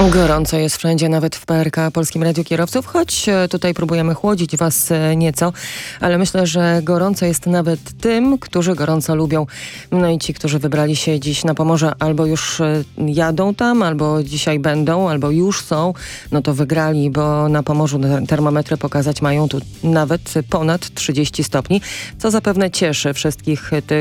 Gorąco jest wszędzie, nawet w PRK, Polskim Radiu Kierowców, choć tutaj próbujemy chłodzić was nieco, ale myślę, że gorąco jest nawet tym, którzy gorąco lubią. No i ci, którzy wybrali się dziś na Pomorze, albo już jadą tam, albo dzisiaj będą, albo już są, no to wygrali, bo na Pomorzu termometry pokazać mają tu nawet ponad 30 stopni, co zapewne cieszy wszystkich tych,